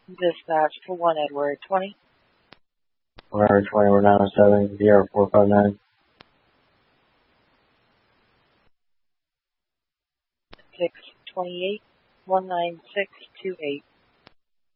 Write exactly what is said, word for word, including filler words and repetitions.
Dispatch for one Edward twenty. one Edward twenty, we're nine oh seven, V R four five nine. six twenty-eight, one nine six two eight.